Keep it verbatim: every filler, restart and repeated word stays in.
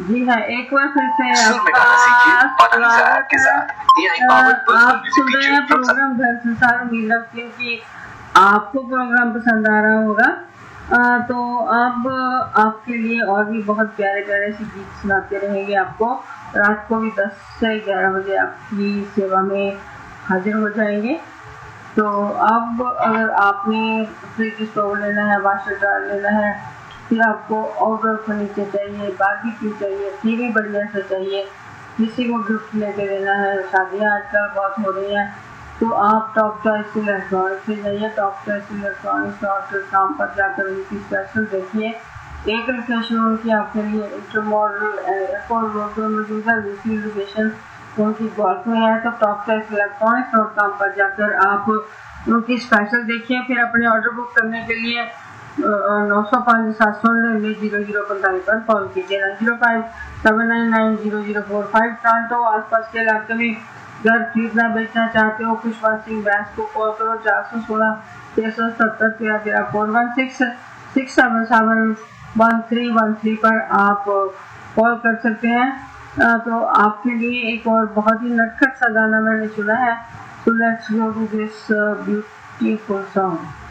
जी हाँ, एक बार फिर से आपका स्वागत है। आप सुन रहे हैं प्रोग्राम घर संसार। उम्मीद रखती हूँ कि आपको प्रोग्राम पसंद आ रहा होगा। आ, तो अब आपके लिए और भी बहुत प्यारे प्यारे से गीत सुनाते रहेंगे। आपको रात को भी दस से ग्यारह बजे आपकी सेवा में हाजिर हो जाएंगे। तो अब अगर आपने फ्रिज स्टोव लेना है, वाशर जार लेना है, फिर आपको आउटडोर फर्नीचर चाहिए, बारबेक्यू चाहिए, टीवी बढ़िया से चाहिए, किसी को गिफ्ट लेके देना है, शादियाँ आजकल बहुत हो रही हैं, तो आप टॉप चॉइस इलेक्ट्रॉनिक्स से जाइए। Top choice electronics dot com पर जाकर उनकी स्पेशल देखिए। एक लोकेशन उनकी आपके लिए इंटर मॉडल एयरपोर्ट रोड पर मौजूद है, दूसरी लोकेशन उनकी गोल्फ में है। तो top choice electronics dot com पर जाकर आप उनकी स्पेशल देखिए। फिर अपने ऑर्डर बुक करने के लिए नौ सौ पाँच सात सौ नब्बे जीरो जीरो पैंतालीस पर कॉल कीजिए। Nine zero five seven nine nine zero zero four five. Toronto आसपास के इलाके में घर खरीदना बेचना चाहते हो, पुष्पा सिंह बैंस को कॉल करो। चार सौ सोलह छः सौ सत्तर तेरह तेरह four one six six seven seven one three one three पर आप कॉल कर सकते हैं। तो आपके लिए एक और बहुत ही नटखट सा गाना मैंने सुना है। So let's go to this uh, beautiful song.